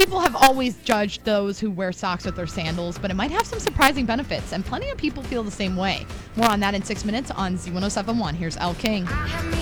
people have always judged those who wear socks with their sandals, but it might have some surprising benefits, and plenty of people feel the same way. More on that in 6 minutes on Z1071. Here's Elle King.